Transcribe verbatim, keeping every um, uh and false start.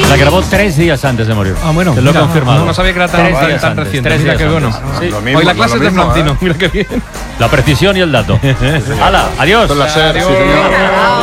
La grabó tres días antes de morir. Ah, bueno. Te lo he mira, confirmado. No, no sabía que era tan, Tres tan, días tan antes, reciente. tres Mira días qué bueno. antes. Sí. Lo mismo, Hoy la lo clase es de mismo, Francino. ¿eh? Mira qué bien. La precisión y el dato. ¡Hala! ¡Adiós! Con la SER, sí, Adiós. señor.